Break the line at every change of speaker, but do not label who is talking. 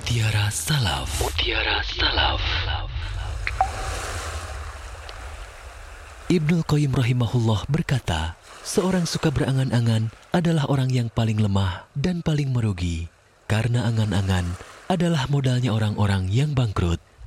Mutiara Salaf. Mutiara Salaf. Ibnul Qayyim rahimahullah berkata, seorang suka berangan-angan adalah orang yang paling lemah dan paling merugi. Karena angan-angan adalah modalnya orang-orang yang bangkrut.